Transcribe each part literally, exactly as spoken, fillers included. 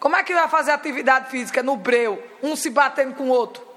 Como é que vai fazer atividade física no breu, um se batendo com o outro?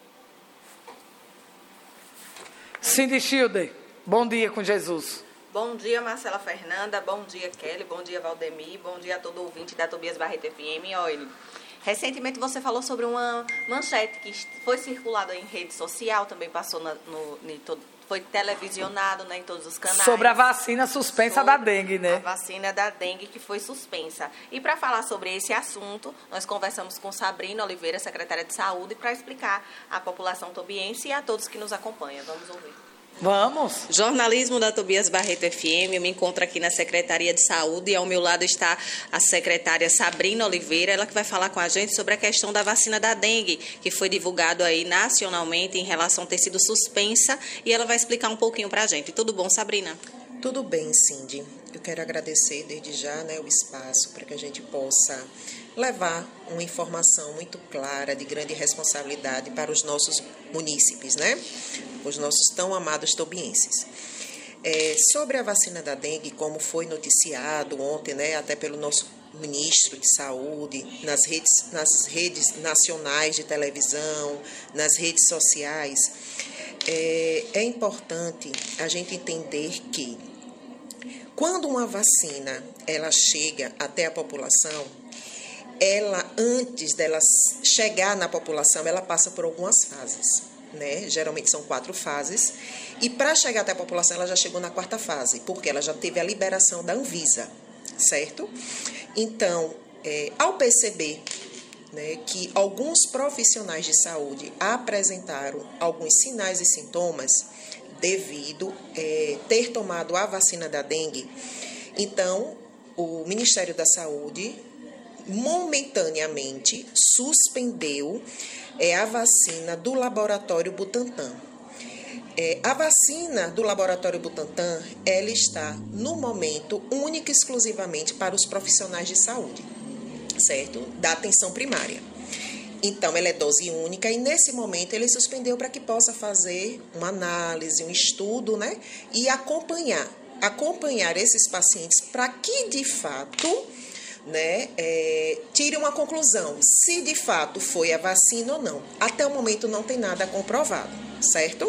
Cindy Schilder, bom dia com Jesus. Bom dia, Marcela Fernanda, bom dia, Kelly, bom dia, Valdemir, bom dia a todo ouvinte da Tobias Barreto F M. Olha, recentemente você falou sobre uma manchete que foi circulada em rede social, também passou na, no, em todo, foi televisionado, né, em todos os canais. Sobre a vacina suspensa da dengue, né? A vacina da dengue que foi suspensa. E para falar sobre esse assunto, nós conversamos com Sabrina Oliveira, secretária de Saúde, para explicar à população tobiense e a todos que nos acompanham. Vamos ouvir. Vamos. Jornalismo da Tobias Barreto F M, eu me encontro aqui na Secretaria de Saúde e ao meu lado está a secretária Sabrina Oliveira, ela que vai falar com a gente sobre a questão da vacina da dengue, que foi divulgado aí nacionalmente em relação a ter sido suspensa, e ela vai explicar um pouquinho para a gente. Tudo bom, Sabrina? Tudo bem, Cindy. Eu quero agradecer desde já, né, o espaço para que a gente possa levar uma informação muito clara, de grande responsabilidade para os nossos munícipes, né? Os nossos tão amados tobienses. É, sobre a vacina da dengue, como foi noticiado ontem, né, até pelo nosso ministro de Saúde, nas redes, nas redes nacionais de televisão, nas redes sociais, é, é importante a gente entender que quando uma vacina ela chega até a população, ela, antes dela chegar na população, ela passa por algumas fases, né? Geralmente são quatro fases, e para chegar até a população, ela já chegou na quarta fase, porque ela já teve a liberação da Anvisa, certo? Então, é, ao perceber, né, que alguns profissionais de saúde apresentaram alguns sinais e sintomas devido é, ter tomado a vacina da dengue, então o Ministério da Saúde momentaneamente suspendeu é, a vacina do laboratório Butantan. É, a vacina do laboratório Butantan, ela está, no momento, única e exclusivamente para os profissionais de saúde, certo? Da atenção primária. Então, ela é dose única e, nesse momento, ele suspendeu para que possa fazer uma análise, um estudo, né? E acompanhar, acompanhar esses pacientes para que, de fato, né, é, tire uma conclusão, se de fato foi a vacina ou não. Até o momento não tem nada comprovado, certo?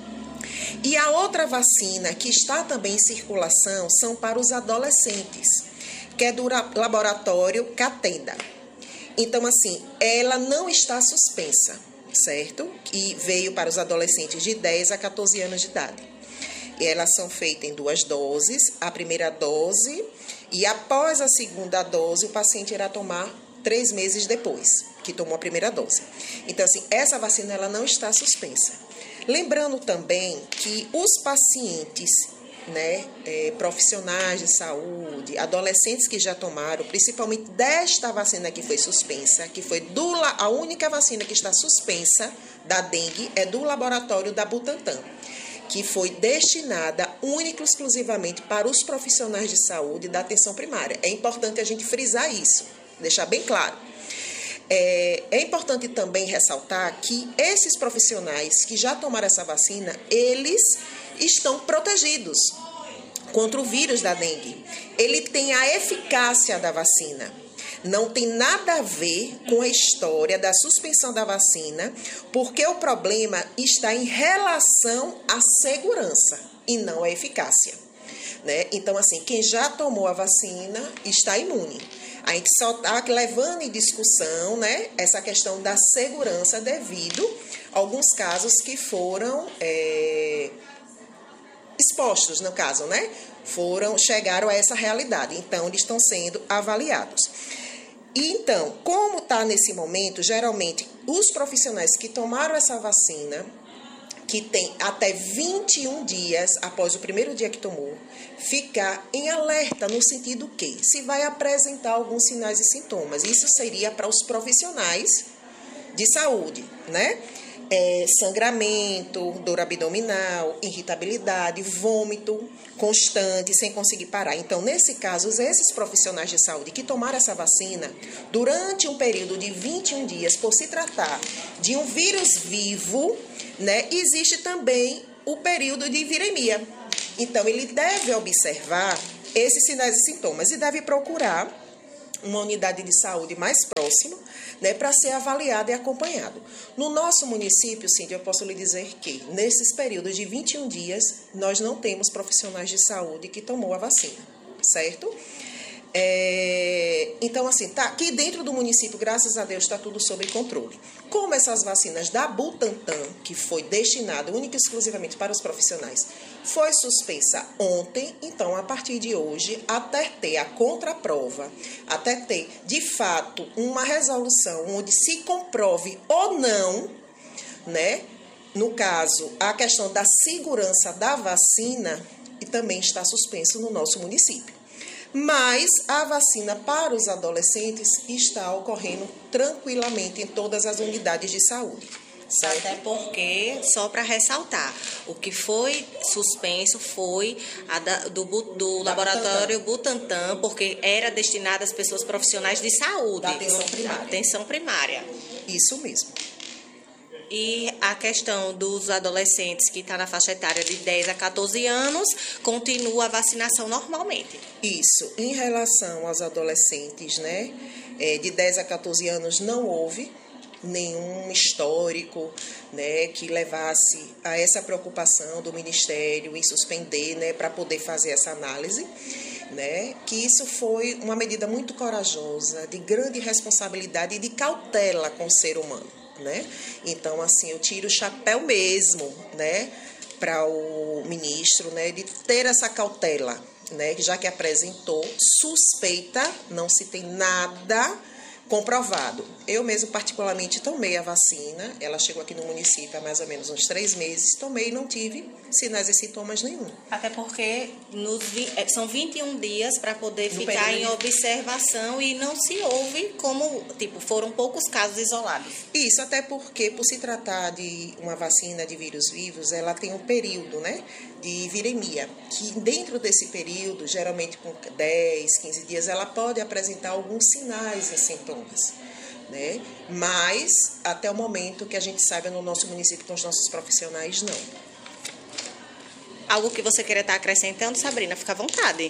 E a outra vacina que está também em circulação são para os adolescentes, que é do laboratório Catenda. Então, assim, ela não está suspensa, certo? E veio para os adolescentes de dez a quatorze anos de idade. E elas são feitas em duas doses, a primeira dose, e após a segunda dose, o paciente irá tomar três meses depois que tomou a primeira dose. Então, assim, essa vacina ela não está suspensa. Lembrando também que os pacientes, né, é, profissionais de saúde, adolescentes que já tomaram, principalmente desta vacina que foi suspensa, que foi do, a única vacina que está suspensa da dengue é do laboratório da Butantan, que foi destinada única e exclusivamente para os profissionais de saúde da atenção primária. É importante a gente frisar isso, deixar bem claro. É, é importante também ressaltar que esses profissionais que já tomaram essa vacina, eles estão protegidos contra o vírus da dengue. Ele tem a eficácia da vacina. Não tem nada a ver com a história da suspensão da vacina, porque o problema está em relação à segurança e não à eficácia, né? Então, assim, quem já tomou a vacina está imune. A gente só está levando em discussão, né, essa questão da segurança devido a alguns casos que foram é, expostos, no caso, né? Foram, chegaram a essa realidade. Então, eles estão sendo avaliados. E então, como está nesse momento, geralmente, os profissionais que tomaram essa vacina, que tem até vinte e um dias após o primeiro dia que tomou, ficar em alerta no sentido que, se vai apresentar alguns sinais e sintomas, isso seria para os profissionais de saúde, né? É, sangramento, dor abdominal, irritabilidade, vômito constante, sem conseguir parar. Então, nesse caso, esses profissionais de saúde que tomaram essa vacina, durante um período de vinte e um dias, por se tratar de um vírus vivo, né, existe também o período de viremia. Então, ele deve observar esses sinais e sintomas e deve procurar uma unidade de saúde mais próxima, né, para ser avaliado e acompanhado. No nosso município, Cíntia, eu posso lhe dizer que, nesses períodos de vinte e um dias, nós não temos profissionais de saúde que tomou a vacina, certo? É, então, assim, tá, aqui dentro do município, graças a Deus, está tudo sob controle. Como essas vacinas da Butantan, que foi destinada única e exclusivamente para os profissionais, foi suspensa ontem, então, a partir de hoje, até ter a contraprova, até ter, de fato, uma resolução onde se comprove ou não, né, no caso, a questão da segurança da vacina, e também está suspenso no nosso município. Mas a vacina para os adolescentes está ocorrendo tranquilamente em todas as unidades de saúde. Certo? Até porque, só para ressaltar, o que foi suspenso foi a da, do, do laboratório Butantan, porque era destinado às pessoas profissionais de saúde. Da atenção primária. Atenção primária. Isso mesmo. E a questão dos adolescentes que está na faixa etária de dez a quatorze anos, continua a vacinação normalmente. Isso. Em relação aos adolescentes, né, de dez a quatorze anos, não houve nenhum histórico, né, que levasse a essa preocupação do Ministério em suspender, né, para poder fazer essa análise. Né, que isso foi uma medida muito corajosa, de grande responsabilidade e de cautela com o ser humano. Né? Então, assim, eu tiro o chapéu mesmo, né, para o ministro, né, de ter essa cautela, né, já que apresentou suspeita, não se tem nada comprovado. Eu mesmo, particularmente, tomei a vacina, ela chegou aqui no município há mais ou menos uns três meses, tomei e não tive sinais e sintomas nenhum. Até porque nos, são vinte e um dias para poder no ficar período. Em observação e não se ouve como, tipo, foram poucos casos isolados. Isso, até porque, por se tratar de uma vacina de vírus vivos, ela tem um período, né, de viremia, que dentro desse período, geralmente com dez, quinze dias, ela pode apresentar alguns sinais e sintomas. Né? Mas, até o momento que a gente saiba no nosso município com os nossos profissionais, não. Algo que você queira estar acrescentando, Sabrina, fica à vontade.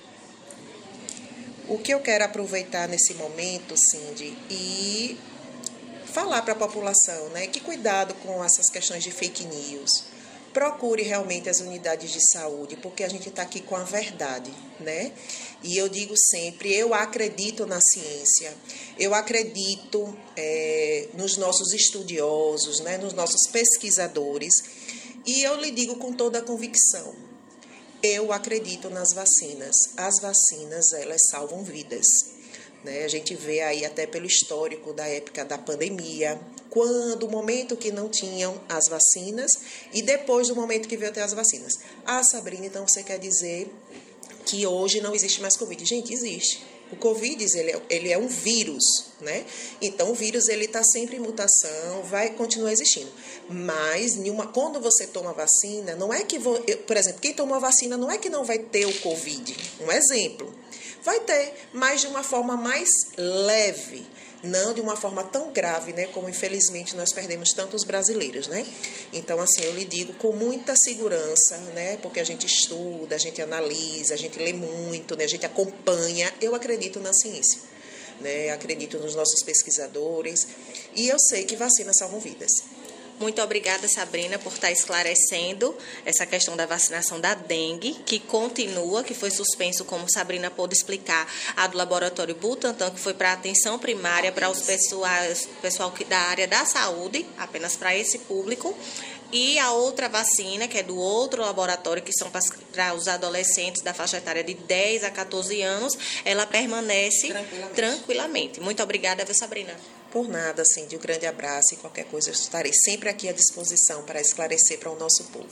O que eu quero aproveitar nesse momento, Cindy, e falar para a população, né, que cuidado com essas questões de fake news. Procure realmente as unidades de saúde, porque a gente está aqui com a verdade, né? E eu digo sempre, eu acredito na ciência, eu acredito é, nos nossos estudiosos, né, nos nossos pesquisadores, e eu lhe digo com toda a convicção, eu acredito nas vacinas. As vacinas, elas salvam vidas. Né? A gente vê aí até pelo histórico da época da pandemia, quando o momento que não tinham as vacinas e depois do momento que veio ter as vacinas. Ah, Sabrina, então você quer dizer que hoje não existe mais Covid? Gente, existe. O Covid, ele é, ele é um vírus, né? Então, o vírus, ele está sempre em mutação, vai continuar existindo. Mas, nenhuma, quando você toma vacina, não é que... Vo, eu, por exemplo, quem tomou vacina não é que não vai ter o Covid. Um exemplo. Vai ter, mas de uma forma mais leve, não de uma forma tão grave, né, como infelizmente nós perdemos tantos brasileiros, né? Então, assim, eu lhe digo com muita segurança, né, porque a gente estuda, a gente analisa, a gente lê muito, né, a gente acompanha. Eu acredito na ciência, né, acredito nos nossos pesquisadores e eu sei que vacinas salvam vidas. Muito obrigada, Sabrina, por estar esclarecendo essa questão da vacinação da dengue, que continua, que foi suspenso, como Sabrina pôde explicar, a do laboratório Butantan, que foi para a atenção primária, para os pessoais, pessoal da área da saúde, apenas para esse público. E a outra vacina, que é do outro laboratório, que são para os adolescentes da faixa etária de dez a quatorze anos, ela permanece tranquilamente. tranquilamente. Muito obrigada, viu, Sabrina? Por nada, Cindy, um grande abraço e qualquer coisa eu estarei sempre aqui à disposição para esclarecer para o nosso povo.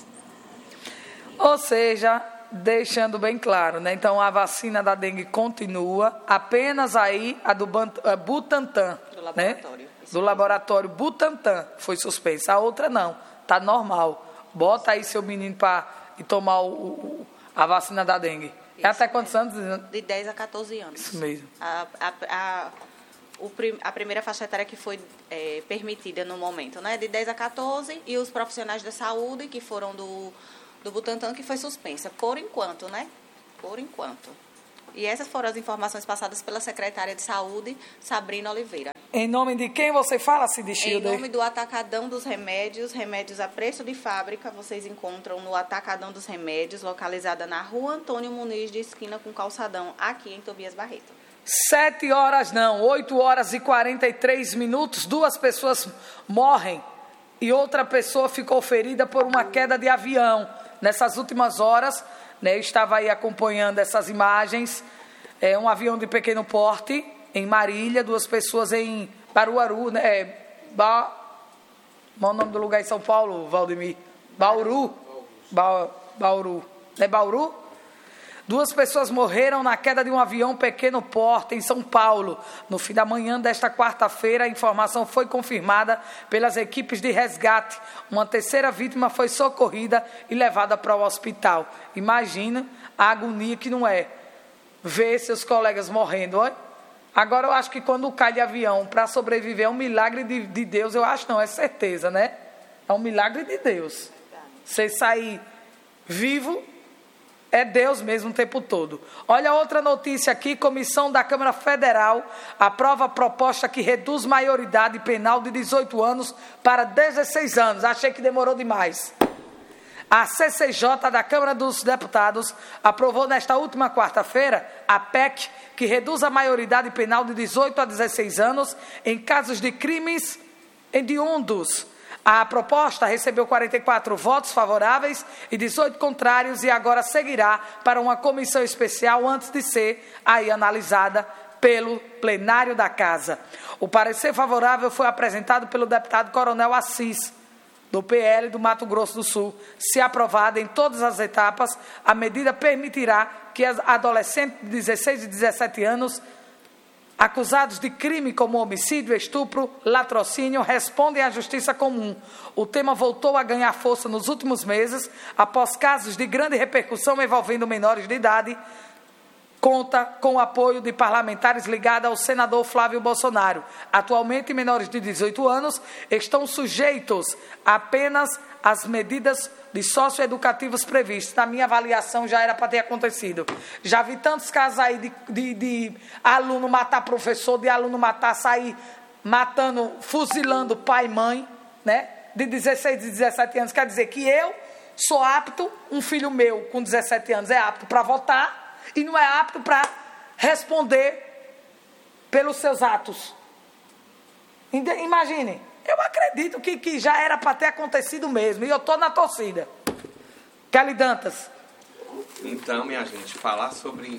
Ou seja, deixando bem claro, né? Então a vacina da dengue continua, apenas aí a do Butantan, do laboratório, né? Do laboratório Butantan foi suspensa, a outra não, tá normal. Bota aí seu menino para ir tomar o, o, a vacina da dengue. É até quantos anos? De dez a quatorze anos. Isso mesmo. A, a, a, o, a primeira faixa etária que foi é, permitida no momento, né? De dez a quatorze, e os profissionais da saúde, que foram do, do Butantan, que foi suspensa. Por enquanto, né? Por enquanto. E essas foram as informações passadas pela secretária de Saúde, Sabrina Oliveira. Em nome de quem você fala, Cid Schilder? Em nome do Atacadão dos Remédios, remédios a preço de fábrica, vocês encontram no Atacadão dos Remédios, localizada na rua Antônio Muniz, de esquina com Calçadão, aqui em Tobias Barreto. Sete horas não, oito horas e quarenta e três minutos, duas pessoas morrem e outra pessoa ficou ferida por uma queda de avião. Nessas últimas horas, né, eu estava aí acompanhando essas imagens, é um avião de pequeno porte, em Marília, duas pessoas em Baruaru, né? Ba... Qual é o nome do lugar em São Paulo, Valdemir? Bauru. Ba... Bauru. Não é Bauru? Duas pessoas morreram na queda de um avião pequeno porte em São Paulo. No fim da manhã desta quarta-feira, a informação foi confirmada pelas equipes de resgate. Uma terceira vítima foi socorrida e levada para o hospital. Imagina a agonia que não é ver seus colegas morrendo, olha. Agora, eu acho que quando cai de avião para sobreviver é um milagre de, de Deus. Eu acho não, é certeza, né? É um milagre de Deus. Você sair vivo, é Deus mesmo o tempo todo. Olha outra notícia aqui. Comissão da Câmara Federal aprova a proposta que reduz maioridade penal de dezoito anos para dezesseis anos. Achei que demorou demais. A C C J da Câmara dos Deputados aprovou nesta última quarta-feira a P E C que reduz a maioridade penal de dezoito a dezesseis anos em casos de crimes hediondos. A proposta recebeu quarenta e quatro votos favoráveis e dezoito contrários e agora seguirá para uma comissão especial antes de ser aí analisada pelo plenário da Casa. O parecer favorável foi apresentado pelo deputado Coronel Assis, do P L do Mato Grosso do Sul. Se aprovada em todas as etapas, a medida permitirá que as adolescentes de dezesseis e dezessete anos, acusados de crime como homicídio, estupro, latrocínio, respondem à justiça comum. O tema voltou a ganhar força nos últimos meses, após casos de grande repercussão envolvendo menores de idade. Conta com o apoio de parlamentares ligados ao senador Flávio Bolsonaro. Atualmente, menores de dezoito anos estão sujeitos apenas às medidas de socioeducativos previstas. Na minha avaliação, já era para ter acontecido. Já vi tantos casos aí de, de, de aluno matar professor, de aluno matar, sair matando, fuzilando pai e mãe, né? De dezesseis e dezessete anos. Quer dizer que eu sou apto, um filho meu com dezessete anos é apto para votar, e não é apto para responder pelos seus atos. Imagine, eu acredito que, que já era para ter acontecido mesmo, e eu estou na torcida. Kelly Dantas. Então, minha gente, falar sobre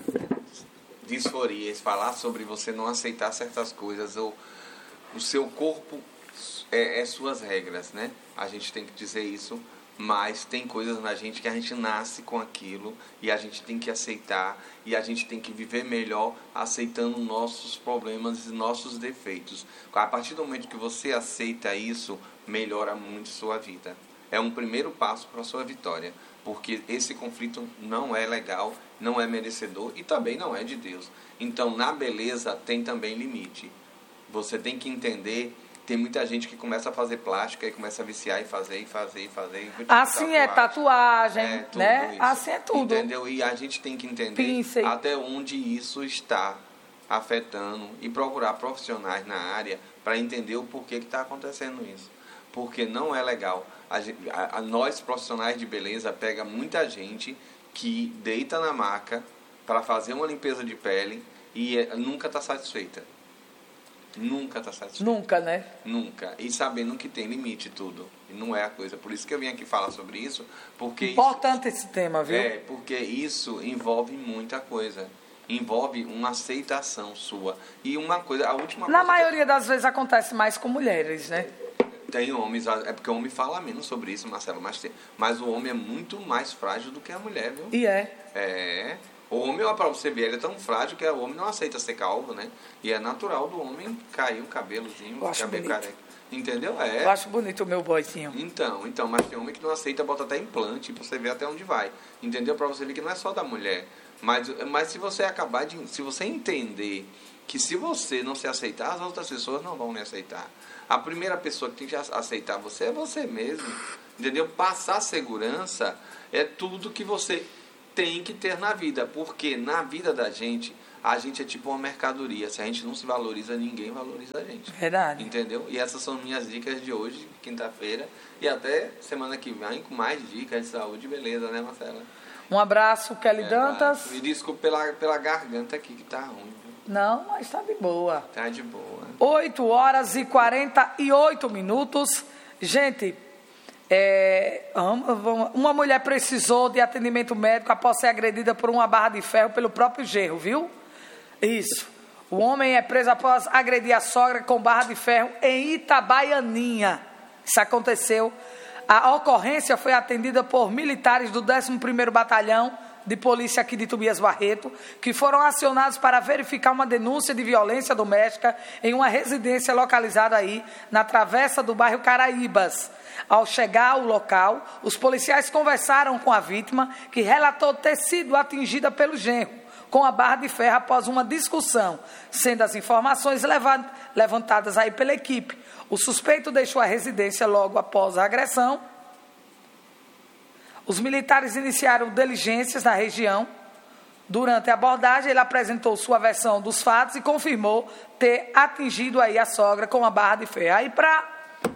disforias, falar sobre você não aceitar certas coisas, ou o seu corpo é, é suas regras, né? A gente tem que dizer isso. Mas tem coisas na gente que a gente nasce com aquilo e a gente tem que aceitar e a gente tem que viver melhor aceitando nossos problemas e nossos defeitos. A partir do momento que você aceita isso, melhora muito sua vida. É um primeiro passo para a sua vitória, porque esse conflito não é legal, não é merecedor e também não é de Deus. Então, na beleza tem também limite. Você tem que entender. Tem muita gente que começa a fazer plástica e começa a viciar e fazer, e fazer, e fazer. E assim tatuagem. É tatuagem, é, tudo né? Isso. Assim é tudo. Entendeu? E a gente tem que entender Pincel. Até onde isso está afetando e procurar profissionais na área para entender o porquê que está acontecendo isso. Porque não é legal. A, gente, a, a nós, profissionais de beleza, pega muita gente que deita na maca para fazer uma limpeza de pele e é, nunca está satisfeita. Nunca está satisfeito. Nunca, né? Nunca. E sabendo que tem limite tudo. E não é a coisa. Por isso que eu vim aqui falar sobre isso. Porque Importante isso, esse tema, viu? É, porque isso envolve muita coisa. Envolve uma aceitação sua. E uma coisa, a última Na coisa... Na maioria que... das vezes acontece mais com mulheres, né? Tem homens, é porque o homem fala menos sobre isso, Marcelo, mas, tem, mas o homem é muito mais frágil do que a mulher, viu? E é. É... O homem, para você ver, ele é tão frágil que o homem não aceita ser calvo, né? E é natural do homem cair um cabelozinho, cabelo careca. Entendeu? É. Eu acho bonito o meu boizinho. Então, então, mas tem homem que não aceita, bota até implante, pra você ver até onde vai. Entendeu? Pra você ver que não é só da mulher. Mas, mas se você acabar de... Se você entender que se você não se aceitar, as outras pessoas não vão lhe aceitar. A primeira pessoa que tem que aceitar você é você mesmo. Entendeu? Passar segurança é tudo que você... tem que ter na vida, porque na vida da gente, a gente é tipo uma mercadoria. Se a gente não se valoriza, ninguém valoriza a gente. Verdade. Entendeu? E essas são minhas dicas de hoje, quinta-feira, e até semana que vem com mais dicas de saúde e beleza, né, Marcela? Um abraço, Kelly É, Dantas. Me desculpe pela, pela garganta aqui que tá ruim. Viu? Não, mas tá de boa. Tá de boa. oito horas e quarenta e oito minutos. Gente, é, uma mulher precisou de atendimento médico após ser agredida por uma barra de ferro pelo próprio genro, viu? Isso. O homem é preso após agredir a sogra com barra de ferro em Itabaianinha. Isso aconteceu. A ocorrência foi atendida por militares do décimo primeiro Batalhão de Polícia aqui de Tobias Barreto, que foram acionados para verificar uma denúncia de violência doméstica em uma residência localizada aí na travessa do bairro Caraíbas. Ao chegar ao local, os policiais conversaram com a vítima, que relatou ter sido atingida pelo genro com a barra de ferro após uma discussão, sendo as informações levantadas aí pela equipe. O suspeito deixou a residência logo após a agressão. Os militares iniciaram diligências na região. Durante a abordagem, ele apresentou sua versão dos fatos e confirmou ter atingido aí a sogra com a barra de ferro. Aí, para,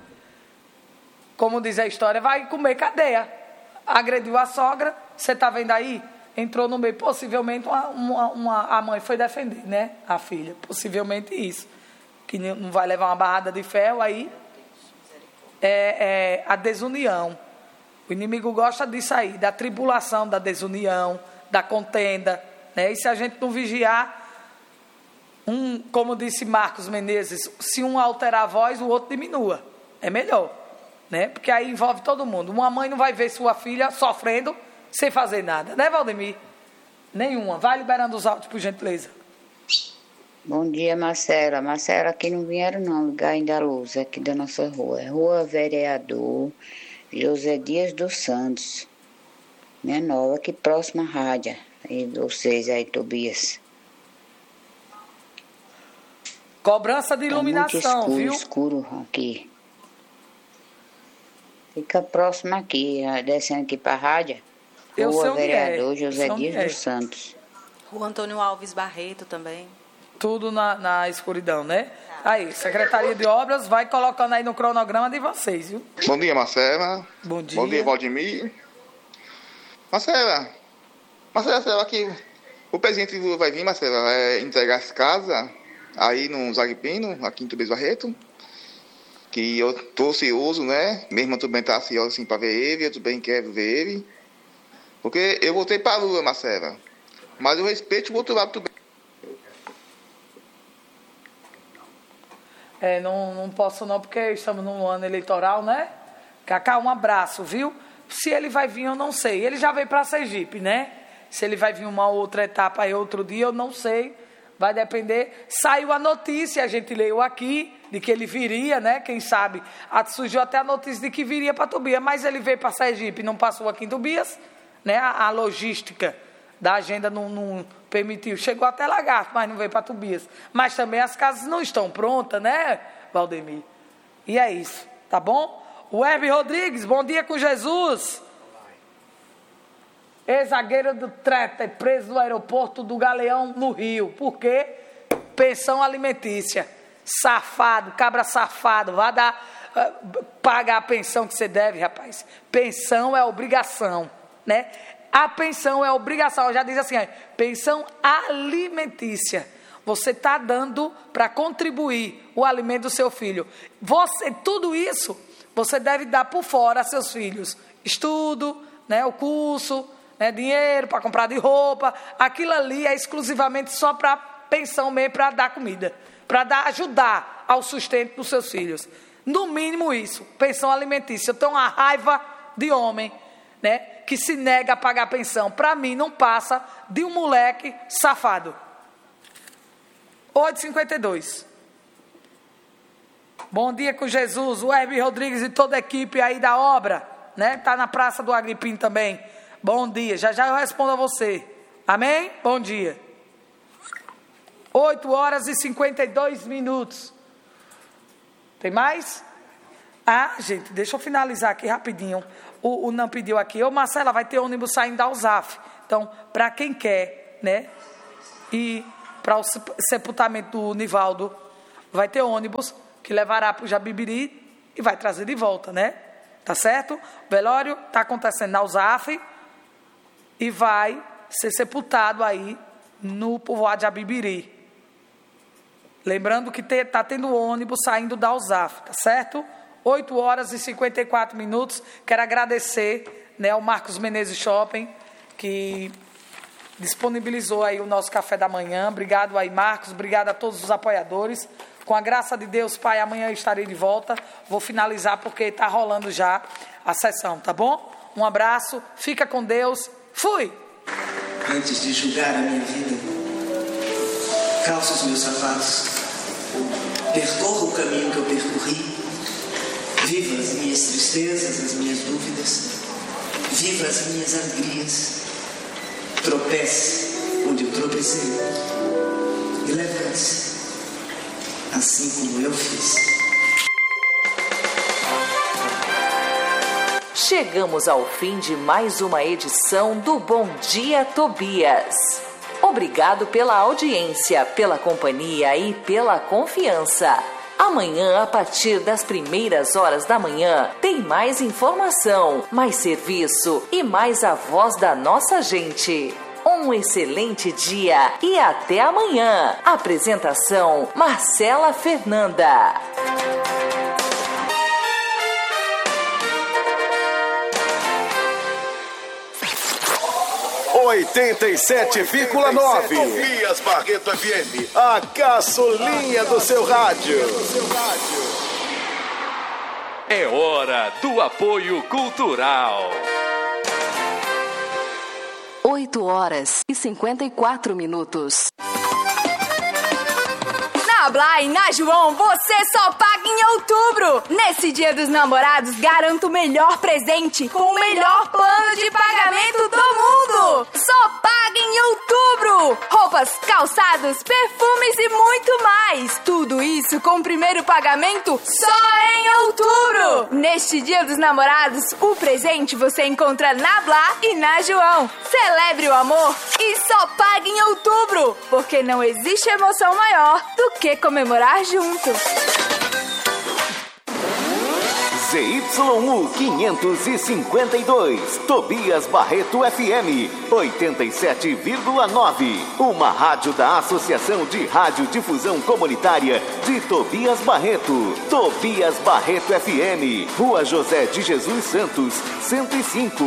como diz a história, vai comer cadeia. Agrediu a sogra, você está vendo aí? Entrou no meio, possivelmente uma, uma, uma, a mãe foi defender, né? A filha, possivelmente isso. Que não vai levar uma barrada de ferro, aí é, é a desunião. O inimigo gosta disso aí, da tribulação, da desunião, da contenda, né? E se a gente não vigiar, um, como disse Marcos Menezes, se um alterar a voz, o outro diminua. É melhor, né? Porque aí envolve todo mundo. Uma mãe não vai ver sua filha sofrendo sem fazer nada, né, Valdemir? Nenhuma. Vai liberando os áudios, por gentileza. Bom dia, Marcela. Marcela, aqui não vieram não ligar ainda a luz aqui da nossa rua. Rua Vereador José Dias dos Santos. Minha nova, aqui próxima à rádio. E vocês aí, Tobias. Cobrança de iluminação, tá muito escuro, viu? escuro aqui. Fica próximo aqui, descendo aqui para a rádio. Eu sei Rua onde Vereador é. José Eu sei Dias onde é. dos Santos. Rua Antônio Alves Barreto também. Tudo na, na escuridão, né? Aí, Secretaria de Obras vai colocando aí no cronograma de vocês, viu? Bom dia, Marcela. Bom dia. Bom dia, Valdemir. Marcela, Marcela, será que o presidente vai vir, Marcela, é, entregar as casas aí no Zaguipino, aqui em Tobias Barreto? Que eu tô ansioso, né? Mesmo eu também tá ansioso assim para ver ele, eu também quero ver ele. Porque eu voltei para a Lula, Marcela. Mas eu respeito o outro lado também. É, não, não posso não, porque estamos num ano eleitoral, né? Cacá, um abraço, viu? Se ele vai vir, eu não sei. Ele já veio para Sergipe, né? Se ele vai vir uma outra etapa aí outro dia, eu não sei. Vai depender. Saiu a notícia, a gente leu aqui, de que ele viria, né? Quem sabe? Surgiu até a notícia de que viria para Tobias, mas ele veio para Sergipe e não passou aqui em Tobias, né? A, a logística da agenda não, não permitiu. Chegou até Lagarto, mas não veio para Tobias. Mas também as casas não estão prontas, né, Valdemir? E é isso, tá bom? O Herve Rodrigues, bom dia com Jesus. Ex-zagueiro do Treta é preso no aeroporto do Galeão, no Rio. Por quê? Pensão alimentícia. Safado, cabra safado. Vai dar, uh, pagar a pensão que você deve, rapaz. Pensão é obrigação, né? A pensão é obrigação. Já diz assim, pensão alimentícia. Você está dando para contribuir o alimento do seu filho. Você, tudo isso, você deve dar por fora a seus filhos. Estudo, né, o curso, né, dinheiro para comprar de roupa. Aquilo ali é exclusivamente só para pensão mesmo, para dar comida. Para dar, ajudar ao sustento dos seus filhos. No mínimo isso, pensão alimentícia. Eu tenho uma raiva de homem, né, que se nega a pagar a pensão. Para mim, não passa de um moleque safado. oito e cinquenta e dois. Bom dia com Jesus, o Hermes Rodrigues e toda a equipe aí da obra, né? Tá na Praça do Agripim também. Bom dia, já já eu respondo a você. Amém? Bom dia. oito horas e cinquenta e dois minutos. Tem mais? Ah, gente, deixa eu finalizar aqui rapidinho. O, o Não pediu aqui. Ô, Marcela, vai ter ônibus saindo da U S A F Então, para quem quer, né, ir para o sepultamento do Nivaldo, vai ter ônibus que levará para o Jabibiri e vai trazer de volta, né? Tá certo? O velório está acontecendo na U S A F e vai ser sepultado aí no povoado de Jabibiri. Lembrando que está tendo ônibus saindo da U S A F, tá certo? oito horas e cinquenta e quatro minutos. Quero agradecer, né, ao Marcos Menezes Shopping, que disponibilizou aí o nosso café da manhã. Obrigado aí, Marcos. Obrigado a todos os apoiadores. Com a graça de Deus, Pai, amanhã eu estarei de volta. Vou finalizar porque está rolando já a sessão, tá bom? Um abraço, fica com Deus. Fui! Antes de julgar a minha vida, calço os meus sapatos, percorro o caminho que eu percorri, viva as minhas tristezas, as minhas dúvidas, viva as minhas alegrias, tropece onde eu tropecei e levante-se, assim como eu fiz. Chegamos ao fim de mais uma edição do Bom Dia Tobias. Obrigado pela audiência, pela companhia e pela confiança. Amanhã, a partir das primeiras horas da manhã, tem mais informação, mais serviço e mais a voz da nossa gente. Um excelente dia e até amanhã. Apresentação: Marcela Fernanda. oitenta e sete vírgula nove Tobias Barreto F M. A caçulinha do seu rádio. É hora do apoio cultural. oito horas e cinquenta e quatro minutos. Na Blá e na João, você só paga em outubro. Nesse Dia dos Namorados, garanta o melhor presente com o melhor plano de pagamento do mundo. Só paga em outubro. Roupas, calçados, perfumes e muito mais. Tudo isso com o primeiro pagamento só em outubro. Neste Dia dos Namorados, o presente você encontra na Blá e na João. Celebre o amor e só paga em outubro, porque não existe emoção maior do que comemorar junto. Z Y U quinhentos e cinquenta e dois, Tobias Barreto F M, oitenta e sete vírgula nove. Uma rádio da Associação de Radiodifusão Comunitária de Tobias Barreto. Tobias Barreto F M, Rua José de Jesus Santos, cento e cinco.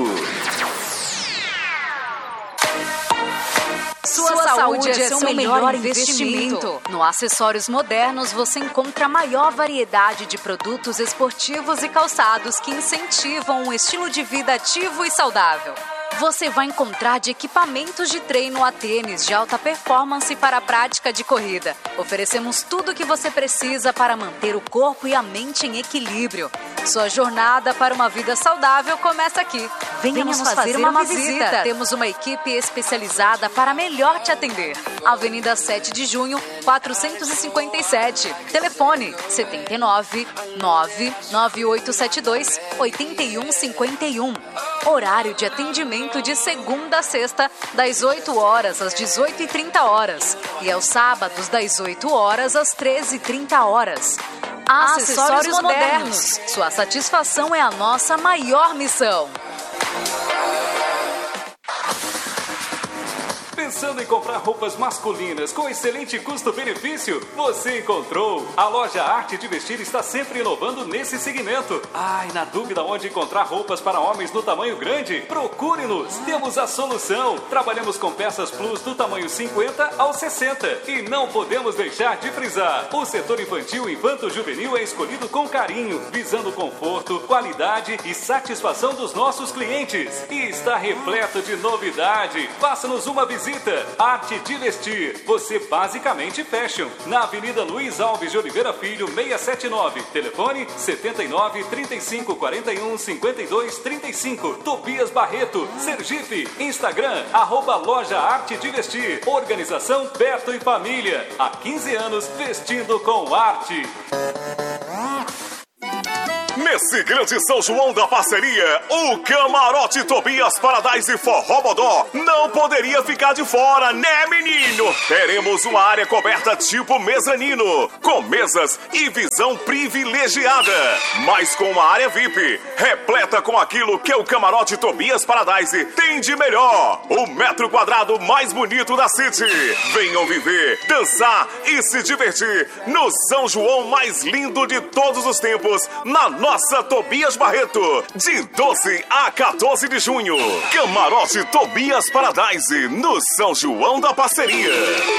Sua, Sua saúde, saúde é seu melhor investimento. No Acessórios Modernos você encontra a maior variedade de produtos esportivos e calçados que incentivam um estilo de vida ativo e saudável. Você vai encontrar de equipamentos de treino a tênis de alta performance para a prática de corrida. Oferecemos tudo o que você precisa para manter o corpo e a mente em equilíbrio. Sua jornada para uma vida saudável começa aqui. Venha, Venha nos fazer, fazer uma, uma visita. visita. Temos uma equipe especializada para melhor te atender. Avenida sete de junho, quatrocentos e cinquenta e sete. Telefone setenta e nove, nove nove oito sete dois, oito um cinco um. Horário de atendimento de segunda a sexta, das oito horas às dezoito e trinta horas. E aos sábados, das oito horas às treze e trinta horas. Acessórios, Acessórios modernos. modernos. Sua satisfação é a nossa maior missão. Pensando em comprar roupas masculinas com excelente custo-benefício? Você encontrou! A loja Arte de Vestir está sempre inovando nesse segmento. Ai, na dúvida onde encontrar roupas para homens no tamanho grande? Procure-nos! Temos a solução! Trabalhamos com peças plus do tamanho cinquenta ao sessenta. E não podemos deixar de frisar: o setor infantil e infanto-juvenil é escolhido com carinho, visando conforto, qualidade e satisfação dos nossos clientes. E está repleto de novidade. Faça-nos uma visita. Arte de Vestir, você basicamente fashion. Na Avenida Luiz Alves de Oliveira Filho, seiscentos e setenta e nove. Telefone setenta e nove, trinta e cinco, quarenta e um, cinquenta e dois, trinta e cinco. Tobias Barreto, Sergipe. Instagram, arroba Loja Arte de Vestir. Organização Perto e Família. Há quinze anos vestindo com arte. Nesse grande São João da parceria, o Camarote Tobias Paradise Forró Bodó não poderia ficar de fora, né, menino? Teremos uma área coberta tipo mezanino, com mesas e visão privilegiada, mas com uma área V I P, repleta com aquilo que o Camarote Tobias Paradise tem de melhor. O metro quadrado mais bonito da City. Venham viver, dançar e se divertir no São João mais lindo de todos os tempos, na nossa Tobias Barreto, de doze a quatorze de junho. Camarote Tobias Paradise, no São João da parceria.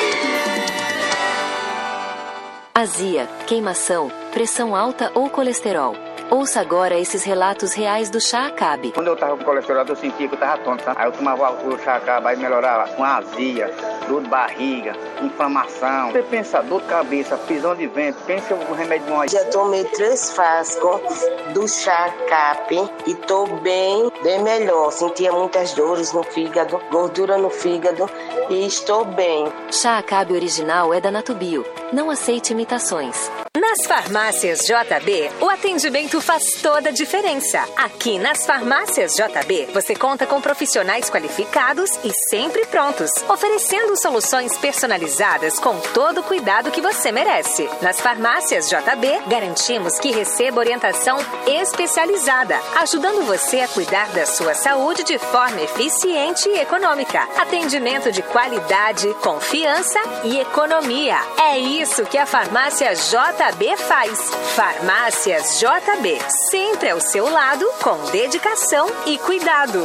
Azia, queimação, pressão alta ou colesterol. Ouça agora esses relatos reais do Chá Acabe. Quando eu tava com colesterol, eu sentia que eu tava tonto, tá? Aí eu tomava o Chá Acabe, aí melhorava com azia, dor de barriga, inflamação. Você pensa, dor de cabeça, prisão de vento, pensa um remédio bom aí. Já tomei três frascos do Chá Acabe e tô bem, bem melhor. Sentia muitas dores no fígado, gordura no fígado e estou bem. Chá Acabe original é da Natubio. Não aceite imitações. Nas farmácias J B, o atendimento faz toda a diferença. Aqui nas farmácias J B, você conta com profissionais qualificados e sempre prontos, oferecendo soluções personalizadas com todo o cuidado que você merece. Nas farmácias J B, garantimos que receba orientação especializada, ajudando você a cuidar da sua saúde de forma eficiente e econômica. Atendimento de qualidade, confiança e economia. É isso que a farmácia J B faz. Farmácias J B, sempre ao seu lado, com dedicação e cuidado.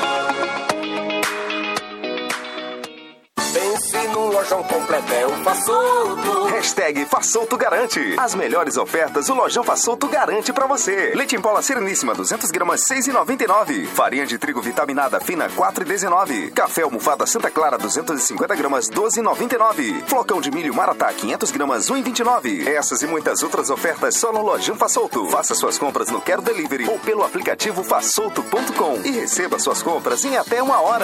Pense num lojão completo, Façolto. Hashtag Façolto garante. As melhores ofertas o Lojão Façolto garante pra você. Leite em pó Sereníssima duzentas gramas seis reais e noventa e nove centavos. Farinha de trigo vitaminada fina quatro reais e dezenove centavos. Café almofada Santa Clara duzentas e cinquenta gramas doze reais e noventa e nove centavos. Flocão de milho Maratá quinhentas gramas um real e vinte e nove centavos. Essas e muitas outras ofertas só no Lojão Façolto. Faça suas compras no Quero Delivery ou pelo aplicativo façolto ponto com e receba suas compras em até uma hora.